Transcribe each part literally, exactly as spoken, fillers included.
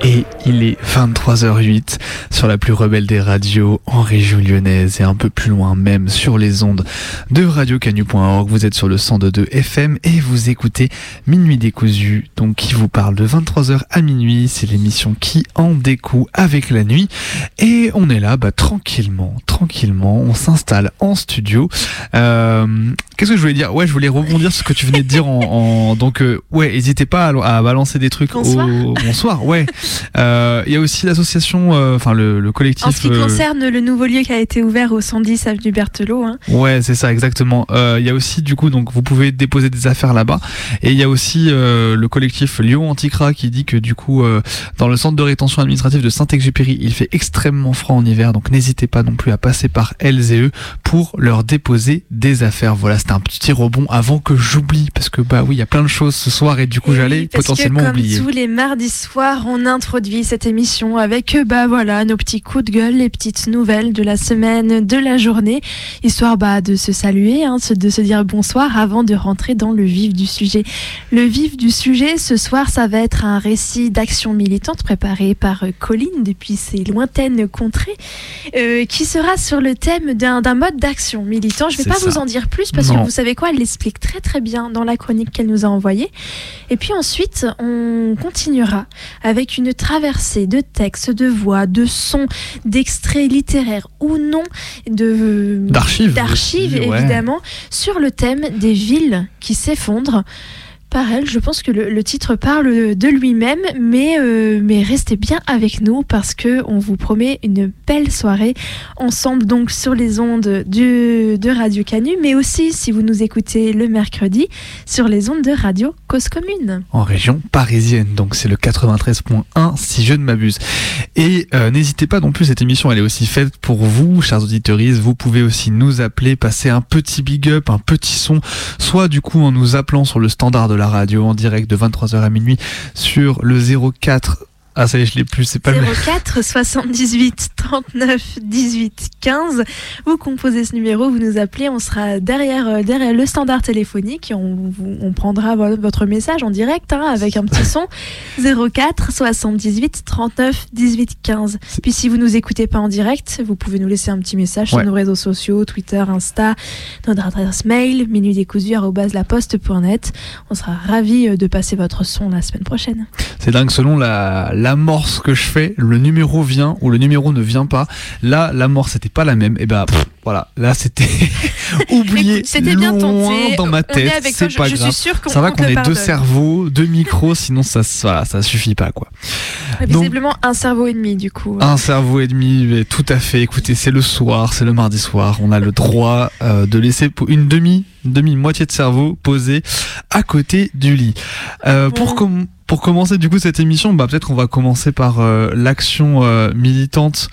Et il est vingt-trois heures huit sur la plus rebelle des radios en région lyonnaise et un peu plus loin même sur les ondes de radio canu point org. Vous êtes sur le cent deux virgule deux F M et vous écoutez Minuit décousu, donc qui vous parle de vingt-trois heures à minuit. C'est l'émission qui en découd avec la nuit. Et on est là bah, tranquillement, tranquillement. On s'installe en studio. Euh, qu'est-ce que je voulais dire ? Ouais, je voulais rebondir sur ce que tu venais de dire en... en donc, euh, ouais, n'hésitez pas à, à balancer des trucs Bonsoir. au... Bonsoir, ouais. Il euh, y a aussi l'association, enfin euh, le, le collectif... En ce qui euh... concerne le nouveau lieu qui a été ouvert au cent dix avenue Berthelot. Hein. Ouais, c'est ça, exactement. Il euh, y a aussi, du coup, donc vous pouvez déposer des affaires là-bas. Et il y a aussi euh, le collectif Lyon Anticra qui dit que du coup, euh, dans le centre de rétention administrative de Saint-Exupéry, il fait extrêmement froid en hiver. Donc n'hésitez pas non plus à passer par elles et eux pour leur déposer des affaires. Voilà, c'était un petit rebond avant que j'oublie. Parce que bah oui, il y a plein de choses ce soir et du coup, et j'allais oui, potentiellement que, comme oublier. Tous les mardis soirs, on introduit cette émission avec bah voilà nos petits coups de gueule, les petites nouvelles de la semaine, de la journée, histoire bah de se saluer, hein, de se dire bonsoir avant de rentrer dans le vif du sujet. Le vif du sujet ce soir, ça va être un récit d'action militante préparé par Colline depuis ses lointaines contrées, euh, qui sera sur le thème d'un, d'un mode d'action militant. Je vais C'est pas ça. vous en dire plus parce non. que vous savez quoi, elle l'explique très très bien dans la chronique qu'elle nous a envoyée. Et puis ensuite, on continuera avec une traversée de textes, de voix, de sons, d'extraits littéraires ou non, de, d'archives, d'archives aussi, ouais. évidemment, sur le thème des villes qui s'effondrent. Par elle, je pense que le, le titre parle de lui-même, mais, euh, mais restez bien avec nous parce qu'on vous promet une belle soirée ensemble donc sur les ondes du, de Radio Canu, mais aussi si vous nous écoutez le mercredi sur les ondes de Radio Cause Commune. En région parisienne, donc c'est le quatre-vingt-treize point un si je ne m'abuse. Et euh, n'hésitez pas non plus, cette émission elle est aussi faite pour vous, chers auditeurs. Vous pouvez aussi nous appeler, passer un petit big up, un petit son, soit du coup en nous appelant sur le standard de la radio en direct de vingt-trois heures à minuit sur le zéro quatre. Ah ça y est, je l'ai plus, c'est pas zéro le quatre soixante-dix-huit trente-neuf dix-huit quinze. Vous composez ce numéro, vous nous appelez, on sera derrière, derrière le standard téléphonique et on, on prendra votre message en direct hein, avec un petit son. zéro quatre soixante-dix-huit trente-neuf dix-huit quinze. Puis si vous nous écoutez pas en direct, vous pouvez nous laisser un petit message ouais. sur nos réseaux sociaux, Twitter, Insta, notre adresse mail, minuitdécousu arobase laposte point net. On sera ravis de passer votre son la semaine prochaine. C'est dingue, selon la, la l'amorce que je fais, le numéro vient ou le numéro ne vient pas. Là, l'amorce c'était pas la même. Et ben bah, voilà, là c'était oublié. Écoute, c'était bien tenté. Dans ma tête, avec c'est toi, pas je, grave. Je suis sûre qu'on, ça va on qu'on ait pardonne. deux cerveaux, deux micros, sinon ça, ça, ça suffit pas quoi. Mais visiblement Donc, un cerveau et demi du coup. Un cerveau et demi, mais tout à fait. Écoutez, c'est le soir, c'est le mardi soir. On a le droit euh, de laisser une demi, une demi moitié de cerveau posé à côté du lit. Euh, pour com- Pour commencer du coup cette émission, bah peut-être on va commencer par euh, l'action euh, militante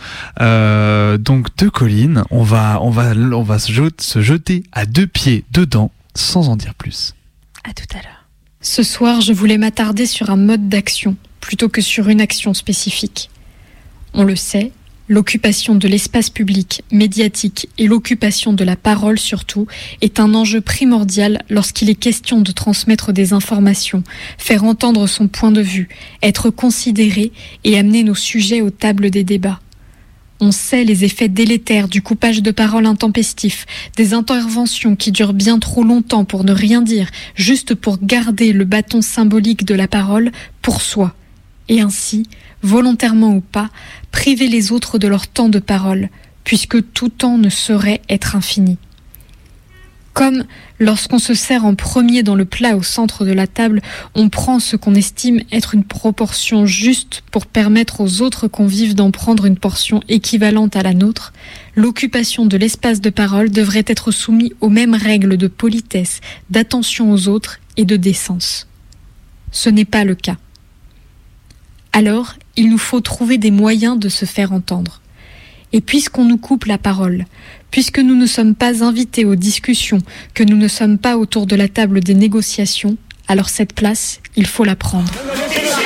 euh, donc de Colline. On va on va on va se jeter, se jeter à deux pieds dedans sans en dire plus. À tout à l'heure. Ce soir, je voulais m'attarder sur un mode d'action plutôt que sur une action spécifique. On le sait, l'occupation de l'espace public, médiatique et l'occupation de la parole surtout est un enjeu primordial lorsqu'il est question de transmettre des informations, faire entendre son point de vue, être considéré et amener nos sujets aux tables des débats. On sait les effets délétères du coupage de parole intempestif, des interventions qui durent bien trop longtemps pour ne rien dire, juste pour garder le bâton symbolique de la parole pour soi. Et ainsi, volontairement ou pas, priver les autres de leur temps de parole, puisque tout temps ne saurait être infini. Comme lorsqu'on se sert en premier dans le plat au centre de la table, on prend ce qu'on estime être une proportion juste pour permettre aux autres convives d'en prendre une portion équivalente à la nôtre, l'occupation de l'espace de parole devrait être soumise aux mêmes règles de politesse, d'attention aux autres et de décence. Ce n'est pas le cas. Alors, il nous faut trouver des moyens de se faire entendre. Et puisqu'on nous coupe la parole, puisque nous ne sommes pas invités aux discussions, que nous ne sommes pas autour de la table des négociations, alors cette place, il faut la prendre.